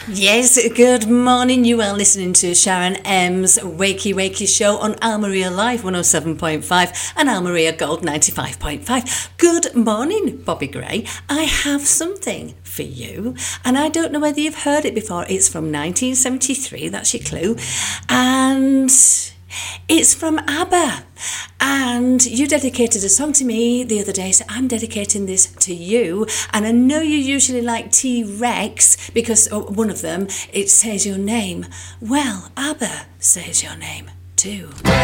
Yes, good morning. You are listening to Sharon M's Wakey Show on Almeria Live 107.5 and Almeria Gold 95.5. Good morning, Bobby Gray. I have something for you, and I don't know whether you've heard it before. It's from 1973, that's your clue, and it's from ABBA. And you dedicated a song to me the other day, so I'm dedicating this to you. And I know you usually like T-Rex because one of them, it says your name. Well, ABBA says your name too.